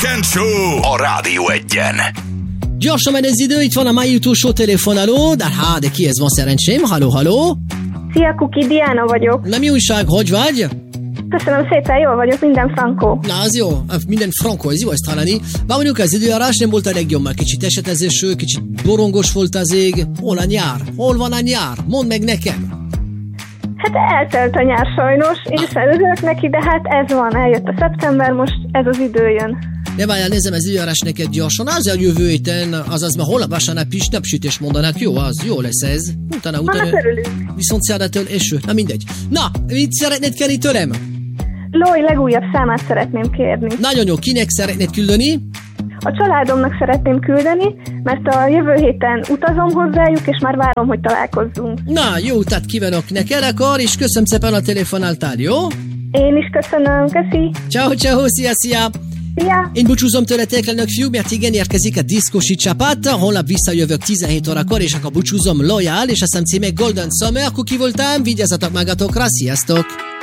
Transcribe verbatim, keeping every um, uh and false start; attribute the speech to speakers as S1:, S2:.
S1: Weekend Show a Rádió Egyen.
S2: Gyorsan megy az idő, itt van a mai utolsó telefonáló, de hát, de kihez van szerencsém? Halló, halló?
S3: Szia, Kuki, Diana vagyok.
S2: Na mi újság, hogy vagy?
S3: Köszönöm szépen, jól vagyok, minden frankó.
S2: Na, az jó, minden frankó, ez jó ezt hallani. Bár mondjuk az időjárás nem volt a legjobb, már kicsit esetezésű, kicsit borongos volt az ég. Hol a nyár? Hol van a nyár? Mondd meg nekem.
S3: Hát eltelt a nyár sajnos, én is örülök neki, de hát ez van, eljött a szeptember, most ez az idő jön.
S2: Ne várjál, nézem az időjárás neked gyorsan, az a jövő héten, azaz már holnap vasárnap is napsütés mondanak, jó, az jó lesz ez. Utána, utána.
S3: Annak örülünk.
S2: Viszont szerdától eső, na mindegy. Na, mit szeretnéd kérni tőlem?
S3: Lói legújabb számát szeretném kérni.
S2: Nagyon jó, kinek szeretnéd küldeni?
S3: A családomnak szeretném küldeni, mert a jövő héten utazom hozzájuk, és már várom, hogy találkozzunk.
S2: Na, jó utat kívánok neked akkor, és köszönöm szépen a telefonáltál, jó?
S3: Én is köszönöm, köszi.
S2: Ciao, ciao, szia, szia.
S3: Szia.
S2: Én búcsúzom tőletek, lenök fiú, mert igen, érkezik a diszkosi csapat. Holnap visszajövök tizenhét órakor, és akkor búcsúzom Loyal, és azt hiszem címe Golden Summer. Kuki voltam, vigyázzatok magatokra, sziasztok!